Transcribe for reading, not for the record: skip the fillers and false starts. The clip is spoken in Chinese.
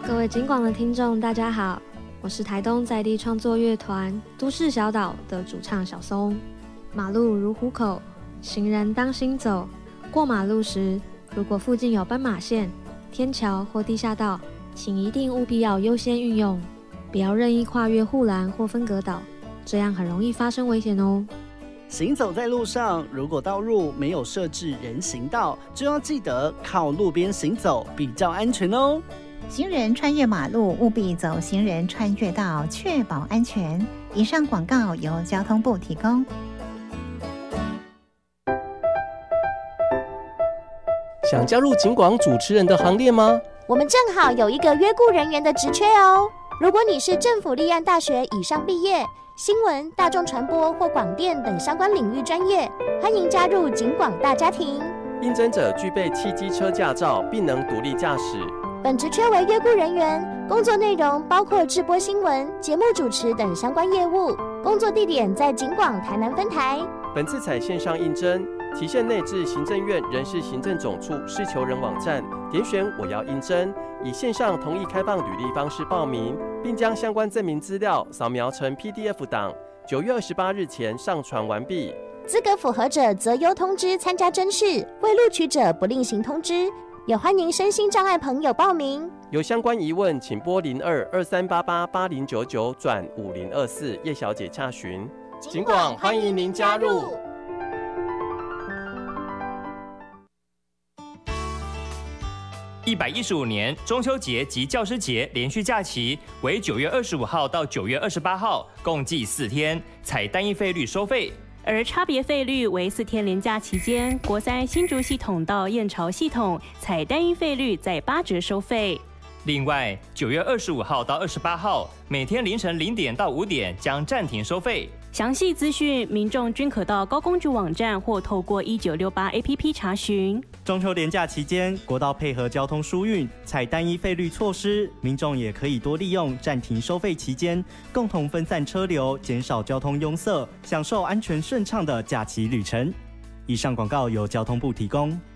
各位警广的听众，大家好，我是台东在地创作乐团都市小岛的主唱小松。马路如虎口，行人当心走。过马路时，如果附近有斑马线、天桥或地下道，请一定务必要优先运用，不要任意跨越护栏或分隔岛，这样很容易发生危险哦。 行走在路上，如果道路没有设置人行道，就要记得靠路边行走比较安全哦。 行人穿越马路务必走行人穿越道，确保安全。以上广告由交通部提供。 想加入警广主持人的行列吗？ 我们正好有一个约雇人员的职缺哦。如果你是政府立案大学以上毕业，新闻、大众传播或广电等相关领域专业，欢迎加入警广大家庭。 应征者具备汽机车驾照，并能独立驾驶。 本职缺为约雇人员，工作内容包括制播新闻、节目主持等相关业务。工作地点在警广台南分台。 本次采线上应征，期限内至行政院人事行政总处事求人网站点选我要应征，以线上同意开放履历方式报名，并将相关证明资料扫描成 PDF 档，9月28日前上传完毕。 资格符合者择优通知参加甄试，未录取者不另行通知。也欢迎身心障碍朋友报名。 有相关疑问，请拨0223888099转5024叶小姐洽询。警广欢迎您加入。 115年中秋节及教师节连续假期为9月25号到9月28号，共计4天，采单一费率收费。 而差别费率为4天连假期间，国三新竹系统到燕巢系统采单一费率在8折收费。 另外，9月25号到28号，每天凌晨0点到5点将暂停收费。 详细资讯，民众均可到高公局网站或透过1968 APP 查询。 中秋连假期间，国道配合交通疏运，采单一费率措施，民众也可以多利用暂停收费期间，共同分散车流，减少交通拥塞，享受安全顺畅的假期旅程。以上广告由交通部提供。